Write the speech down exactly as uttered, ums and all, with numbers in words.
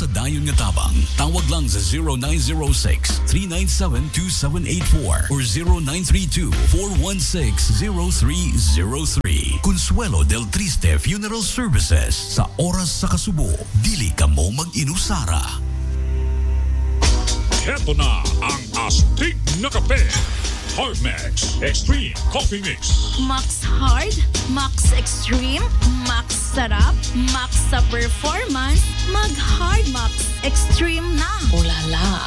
sa dayon nga tabang. Tawag lang sa zero nine zero six, three nine seven, two seven eight four or zero nine three two, four one six, zero three zero three. Consuelo del Triste Funeral Services. Sa oras sa kasubo, dili ka mo mag-inusara. Heto na ang astig na kape. Hardmax Extreme Coffee Mix. Max Hard, Max Extreme, Max Sarap, Max sa performance, mag Hard Max Extreme na. Ulala.